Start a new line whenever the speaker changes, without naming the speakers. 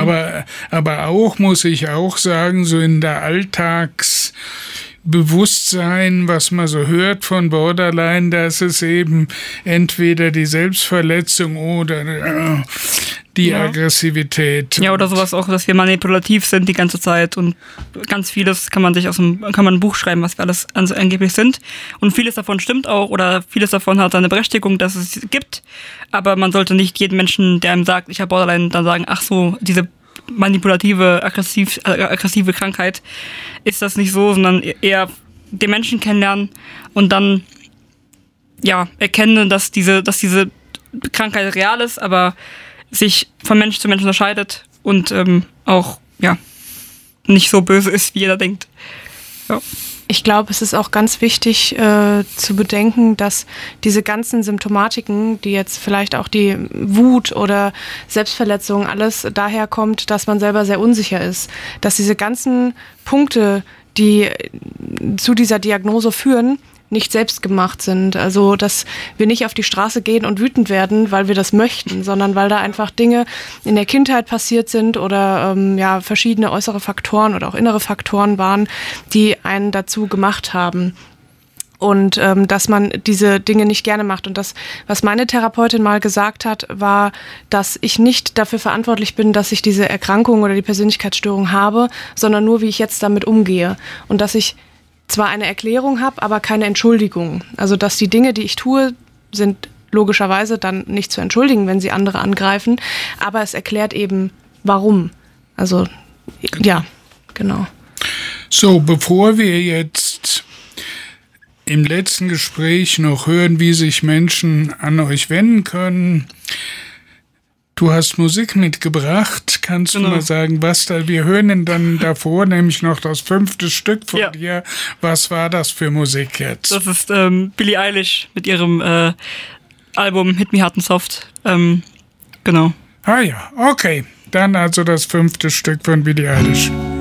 Aber auch, muss ich auch sagen, so in der Alltagsbewusstsein, was man so hört von Borderline, dass es eben entweder die Selbstverletzung oder die Aggressivität.
Ja, oder sowas auch, dass wir manipulativ sind die ganze Zeit und ganz vieles kann man ein Buch schreiben, was wir alles angeblich sind. Und vieles davon stimmt auch oder vieles davon hat seine Berechtigung, dass es gibt. Aber man sollte nicht jedem Menschen, der einem sagt, ich habe Borderline, dann sagen, ach so, diese manipulative, aggressive Krankheit ist das nicht so, sondern eher den Menschen kennenlernen und dann erkennen, dass diese Krankheit real ist, aber sich von Mensch zu Mensch unterscheidet und auch nicht so böse ist, wie jeder denkt. Ja.
Ich glaube, es ist auch ganz wichtig zu bedenken, dass diese ganzen Symptomatiken, die jetzt vielleicht auch die Wut oder Selbstverletzung, alles daher kommt, dass man selber sehr unsicher ist. Dass diese ganzen Punkte, die zu dieser Diagnose führen, nicht selbst gemacht sind. Also, dass wir nicht auf die Straße gehen und wütend werden, weil wir das möchten, sondern weil da einfach Dinge in der Kindheit passiert sind oder verschiedene äußere Faktoren oder auch innere Faktoren waren, die einen dazu gemacht haben. Und dass man diese Dinge nicht gerne macht. Und das, was meine Therapeutin mal gesagt hat, war, dass ich nicht dafür verantwortlich bin, dass ich diese Erkrankung oder die Persönlichkeitsstörung habe, sondern nur, wie ich jetzt damit umgehe. Und dass ich zwar eine Erklärung habe, aber keine Entschuldigung. Also, dass die Dinge, die ich tue, sind logischerweise dann nicht zu entschuldigen, wenn sie andere angreifen, aber es erklärt eben, warum. Also, ja, genau.
So, bevor wir jetzt im letzten Gespräch noch hören, wie sich Menschen an euch wenden können, du hast Musik mitgebracht. Kannst du mal sagen, was da, wir hören dann davor nämlich noch das 5. Stück von dir. Was war das für Musik jetzt?
Das ist Billie Eilish mit ihrem Album Hit Me Hard and Soft. Genau.
Ah ja, okay. Dann also das 5. Stück von Billie Eilish.